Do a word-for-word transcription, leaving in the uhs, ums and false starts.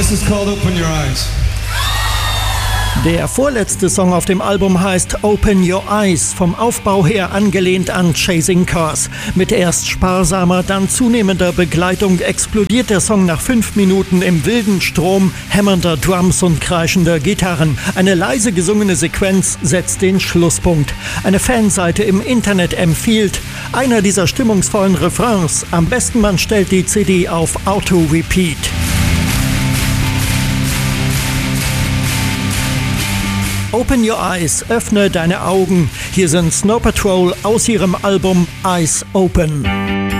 This is called Open Your Eyes. Der vorletzte Song auf dem Album heißt Open Your Eyes, vom Aufbau her angelehnt an Chasing Cars. Mit erst sparsamer, dann zunehmender Begleitung explodiert der Song nach fünf Minuten im wilden Strom hämmernder Drums und kreischender Gitarren. Eine leise gesungene Sequenz setzt den Schlusspunkt. Eine Fanseite im Internet empfiehlt einer dieser stimmungsvollen Refrains. Am besten man stellt die C D auf Auto-Repeat. Open Your Eyes, öffne deine Augen. Hier sind Snow Patrol aus ihrem Album Eyes Open.